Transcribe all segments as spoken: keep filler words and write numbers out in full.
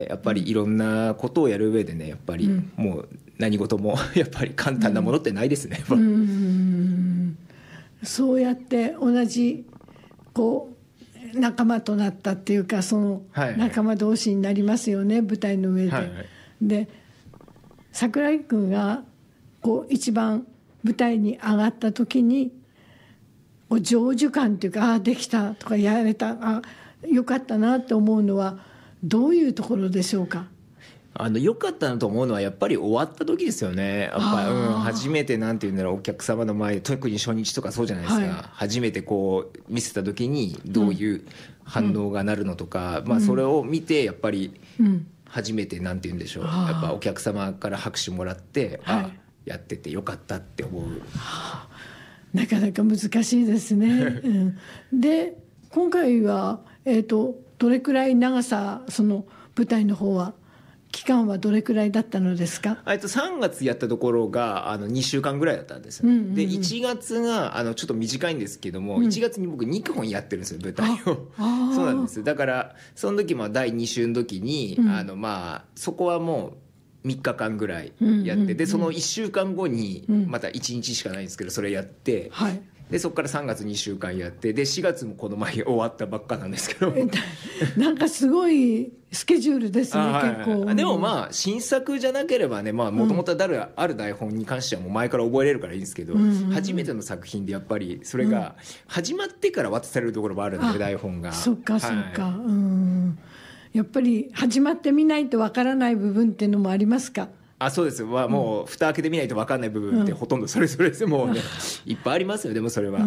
やっぱりいろんなことをやる上でね、やっぱりもう何事もやっぱり簡単なものってないですね、 うん、うんそうやって同じこう仲間となったっていうか、その仲間同士になりますよね、はいはい、舞台の上で、はいはい、で櫻井君がこう一番舞台に上がった時にこう成就感っていうか、ああできたとかやれた、あよかったなって思うのはどういうところでしょうか。 あの良かったなと思うのはやっぱり終わった時ですよね。やっぱ、うん、初めてなんていうんだろう、お客様の前、特に初日とかそうじゃないですか、はい、初めてこう見せた時にどういう反応がなるのとか、うん、まあ、それを見てやっぱり初めてなんていうんでしょう、うん、やっぱお客様から拍手もらって、はい、あやっててよかったって思う、はあ、 なかなか難しいですね、うん、で今回は、えーと、どれくらい長さ、その舞台の方は期間はどれくらいだったのですか。 とさんがつやったところがあのにしゅうかんぐらいだったんです、うんうんうん、でいちがつがあのちょっと短いんですけども、うん、いちがつに僕にほんやってるんですよ、舞台を。そうなんです。だからその時もだいに週の時に、うん、あのまあそこはもうみっかかんぐらいやって、うんうんうん、でそのいっしゅうかんごにまたいちにちしかないんですけどそれやって、はい、でそこからさんがつにしゅうかんやって、でしがつもこの前終わったばっかなんですけどなんかすごいスケジュールですね、結構、はい、 でもまあ新作じゃなければね、もともとある台本に関してはもう前から覚えれるからいいんですけど、うんうんうん、初めての作品でやっぱりそれが始まってから渡されるところもあるんで、うん、台本がそっかそっか、はい、うんやっぱり始まってみないとわからない部分っていうのもありますか。 あそうです、まあ、もう蓋開けてみないと分かんない部分ってほとんどそれぞれでもうね、うん、いっぱいありますよ。でもそれは、うん、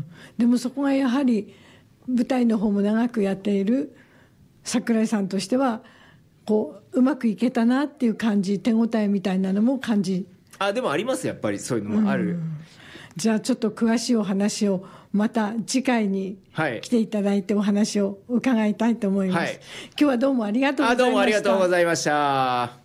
でもそこがやはり舞台の方も長くやっている櫻井さんとしてはこううまくいけたなっていう感じ、手応えみたいなのも感じ。 あでもあります、やっぱりそういうのもある、うん、 じゃあちょっと詳しいお話をまた次回に来ていただいてお話を伺いたいと思います、はい、今日はどうもありがとうございました。 あどうもありがとうございました。